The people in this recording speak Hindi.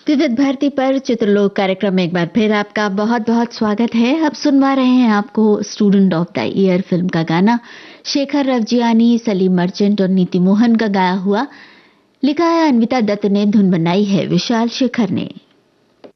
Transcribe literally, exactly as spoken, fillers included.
विविध भारती पर चित्रलोक कार्यक्रम में एक बार फिर आपका बहुत बहुत स्वागत है। अब सुनवा रहे हैं आपको student of the year film का गाना शेखर रवजियानी, सलीम मर्चेंट और नीति मोहन का गाया हुआ। लिखा है अनविता दत्त ने, धुन बनाई है विशाल शेखर ने।